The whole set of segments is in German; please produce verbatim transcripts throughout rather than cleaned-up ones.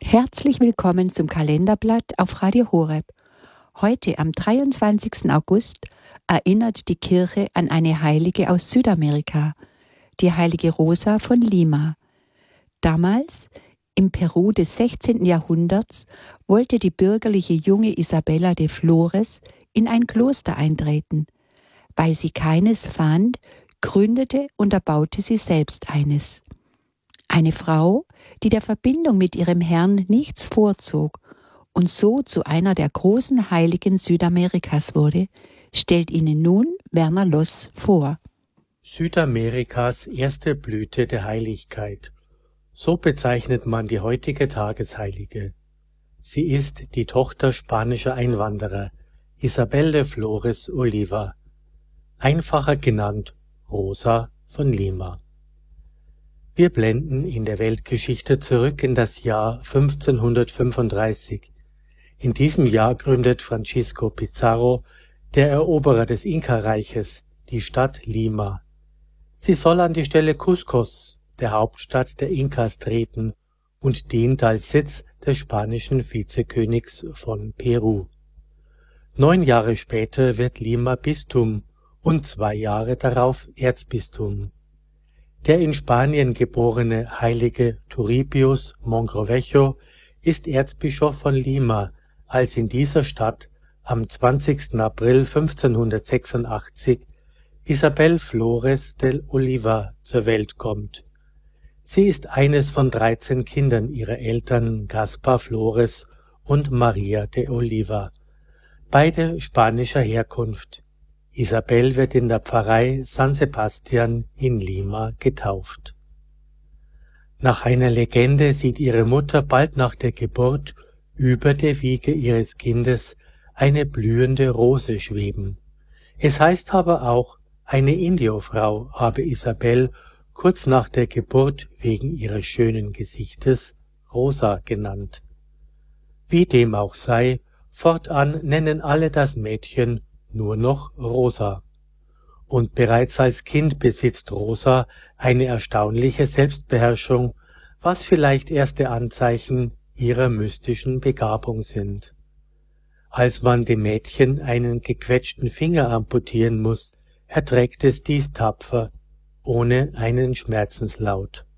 Herzlich willkommen zum Kalenderblatt auf Radio Horeb. Heute am dreiundzwanzigsten August erinnert die Kirche an eine Heilige aus Südamerika, die heilige Rosa von Lima. Damals, im Peru des sechzehnten Jahrhunderts, wollte die bürgerliche junge Isabella de Flores in ein Kloster eintreten. Weil sie keines fand, gründete und erbaute sie selbst eines. Eine Frau, die der Verbindung mit ihrem Herrn nichts vorzog und so zu einer der großen Heiligen Südamerikas wurde, stellt Ihnen nun Werner Loss vor. Südamerikas erste Blüte der Heiligkeit. So bezeichnet man die heutige Tagesheilige. Sie ist die Tochter spanischer Einwanderer, Isabel de Flores Oliva, einfacher genannt Rosa von Lima. Wir blenden in der Weltgeschichte zurück in das Jahr fünfzehnhundertfünfunddreißig. In diesem Jahr gründet Francisco Pizarro, der Eroberer des Inka-Reiches, die Stadt Lima. Sie soll an die Stelle Cuscos, der Hauptstadt der Inkas, treten und dient als Sitz des spanischen Vizekönigs von Peru. Neun Jahre später wird Lima Bistum und zwei Jahre darauf Erzbistum. Der in Spanien geborene heilige Turribius Mogrovejo ist Erzbischof von Lima, als in dieser Stadt am zwanzigsten April fünfzehnhundertsechsundachtzig Isabel Flores de Oliva zur Welt kommt. Sie ist eines von dreizehn Kindern ihrer Eltern Gaspar Flores und Maria de Oliva, beide spanischer Herkunft. Isabel wird in der Pfarrei San Sebastian in Lima getauft. Nach einer Legende sieht ihre Mutter bald nach der Geburt über der Wiege ihres Kindes eine blühende Rose schweben. Es heißt aber auch, eine Indiofrau habe Isabel kurz nach der Geburt wegen ihres schönen Gesichtes Rosa genannt. Wie dem auch sei, fortan nennen alle das Mädchen nur noch Rosa. Und bereits als Kind besitzt Rosa eine erstaunliche Selbstbeherrschung, was vielleicht erste Anzeichen ihrer mystischen Begabung sind. Als man dem Mädchen einen gequetschten Finger amputieren muss, erträgt es dies tapfer, ohne einen Schmerzenslaut.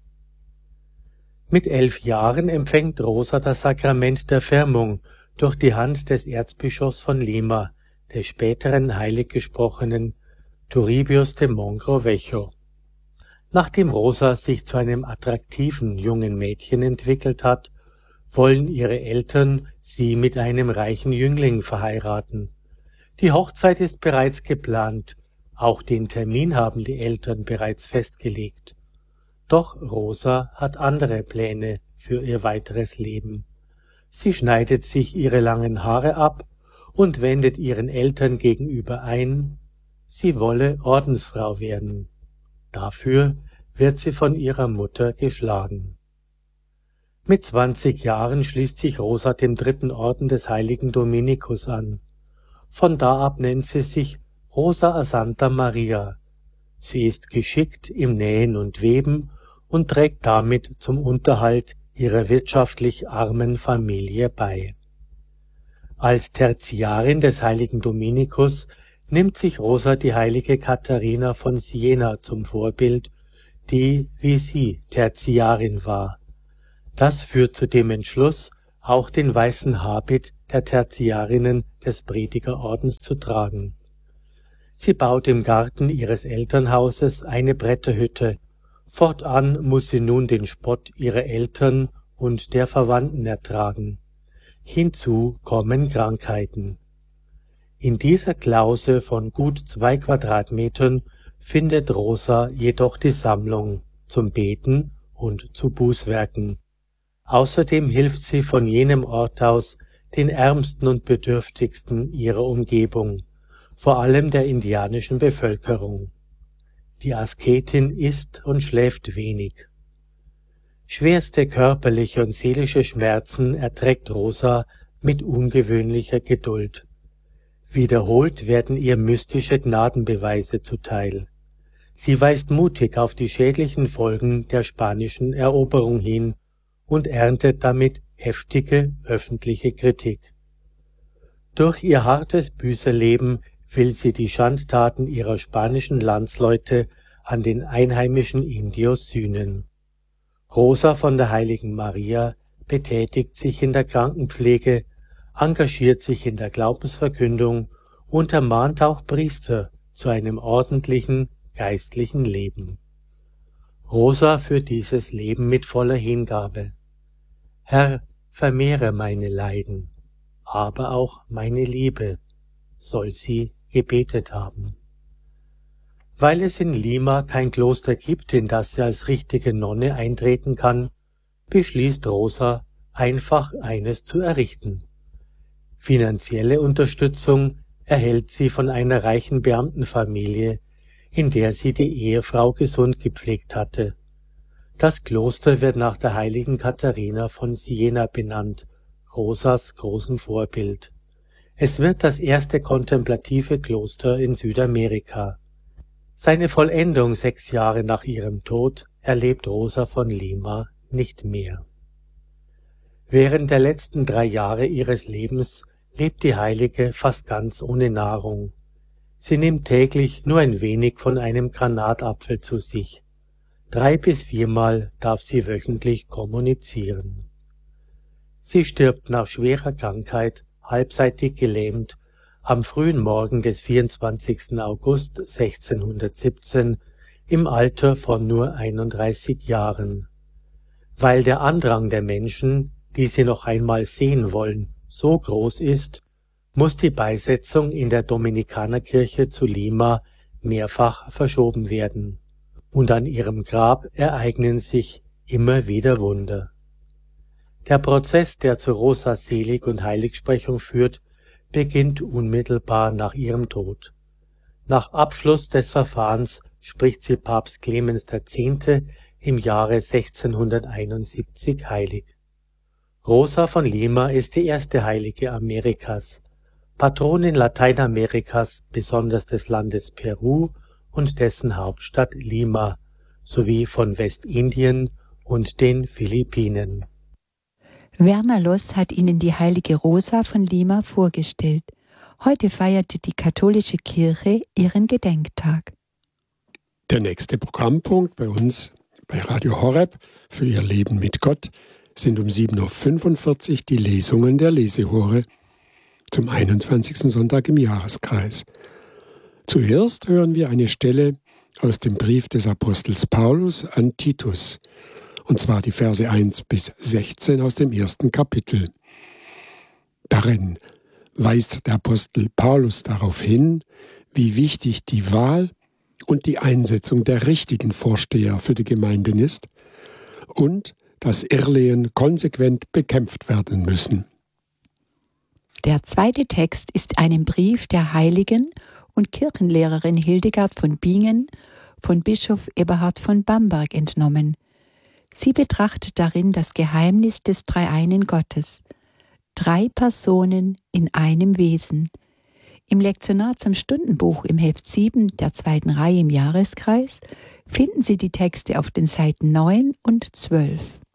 Mit elf Jahren empfängt Rosa das Sakrament der Firmung durch die Hand des Erzbischofs von Lima, des späteren heiliggesprochenen Turribius de Mogrovejo. Nachdem Rosa sich zu einem attraktiven jungen Mädchen entwickelt hat, wollen ihre Eltern sie mit einem reichen Jüngling verheiraten. Die Hochzeit ist bereits geplant, auch den Termin haben die Eltern bereits festgelegt. Doch Rosa hat andere Pläne für ihr weiteres Leben. Sie schneidet sich ihre langen Haare ab und wendet ihren Eltern gegenüber ein, sie wolle Ordensfrau werden. Dafür wird sie von ihrer Mutter geschlagen. Mit zwanzig Jahren schließt sich Rosa dem dritten Orden des heiligen Dominikus an. Von da ab nennt sie sich Rosa a Santa Maria. Sie ist geschickt im Nähen und Weben und trägt damit zum Unterhalt ihrer wirtschaftlich armen Familie bei. Als Tertiarin des heiligen Dominikus nimmt sich Rosa die heilige Katharina von Siena zum Vorbild, die wie sie Tertiarin war. Das führt zu dem Entschluss, auch den weißen Habit der Tertiarinnen des Predigerordens zu tragen. Sie baut im Garten ihres Elternhauses eine Bretterhütte. Fortan muss sie nun den Spott ihrer Eltern und der Verwandten ertragen. Hinzu kommen Krankheiten. In dieser Klause von gut zwei Quadratmetern findet Rosa jedoch die Sammlung zum Beten und zu Bußwerken. Außerdem hilft sie von jenem Ort aus den Ärmsten und Bedürftigsten ihrer Umgebung, vor allem der indianischen Bevölkerung. Die Asketin isst und schläft wenig. Schwerste körperliche und seelische Schmerzen erträgt Rosa mit ungewöhnlicher Geduld. Wiederholt werden ihr mystische Gnadenbeweise zuteil. Sie weist mutig auf die schädlichen Folgen der spanischen Eroberung hin und erntet damit heftige öffentliche Kritik. Durch ihr hartes Büßerleben will sie die Schandtaten ihrer spanischen Landsleute an den einheimischen Indios sühnen. Rosa von der Heiligen Maria betätigt sich in der Krankenpflege, engagiert sich in der Glaubensverkündung und ermahnt auch Priester zu einem ordentlichen geistlichen Leben. Rosa führt dieses Leben mit voller Hingabe. Herr, vermehre meine Leiden, aber auch meine Liebe, soll sie gebetet haben. Weil es in Lima kein Kloster gibt, in das sie als richtige Nonne eintreten kann, beschließt Rosa, einfach eines zu errichten. Finanzielle Unterstützung erhält sie von einer reichen Beamtenfamilie, in der sie die Ehefrau gesund gepflegt hatte. Das Kloster wird nach der heiligen Katharina von Siena benannt, Rosas großem Vorbild. Es wird das erste kontemplative Kloster in Südamerika. Seine Vollendung sechs Jahre nach ihrem Tod erlebt Rosa von Lima nicht mehr. Während der letzten drei Jahre ihres Lebens lebt die Heilige fast ganz ohne Nahrung. Sie nimmt täglich nur ein wenig von einem Granatapfel zu sich. Drei bis viermal darf sie wöchentlich kommunizieren. Sie stirbt nach schwerer Krankheit, halbseitig gelähmt, am frühen Morgen des vierundzwanzigsten August sechzehnhundertsiebzehn im Alter von nur einunddreißig Jahren. Weil der Andrang der Menschen, die sie noch einmal sehen wollen, so groß ist, muss die Beisetzung in der Dominikanerkirche zu Lima mehrfach verschoben werden, und an ihrem Grab ereignen sich immer wieder Wunder. Der Prozess, der zu Rosas Selig- und Heiligsprechung führt, beginnt unmittelbar nach ihrem Tod. Nach Abschluss des Verfahrens spricht sie Papst Clemens der Zehnte im Jahre sechzehnhunderteinundsiebzig heilig. Rosa von Lima ist die erste Heilige Amerikas, Patronin Lateinamerikas, besonders des Landes Peru und dessen Hauptstadt Lima, sowie von Westindien und den Philippinen. Werner Loss hat Ihnen die heilige Rosa von Lima vorgestellt. Heute feierte die katholische Kirche ihren Gedenktag. Der nächste Programmpunkt bei uns bei Radio Horeb für Ihr Leben mit Gott sind um sieben Uhr fünfundvierzig die Lesungen der Lesehore zum einundzwanzigsten Sonntag im Jahreskreis. Zuerst hören wir eine Stelle aus dem Brief des Apostels Paulus an Titus, und zwar die Verse eins bis sechzehn aus dem ersten Kapitel. Darin weist der Apostel Paulus darauf hin, wie wichtig die Wahl und die Einsetzung der richtigen Vorsteher für die Gemeinden ist und dass Irrlehen konsequent bekämpft werden müssen. Der zweite Text ist einem Brief der Heiligen und Kirchenlehrerin Hildegard von Bingen von Bischof Eberhard von Bamberg entnommen. Sie betrachtet darin das Geheimnis des Dreieinen Gottes. Drei Personen in einem Wesen. Im Lektionar zum Stundenbuch im Heft sieben der zweiten Reihe im Jahreskreis finden Sie die Texte auf den Seiten neun und zwölf.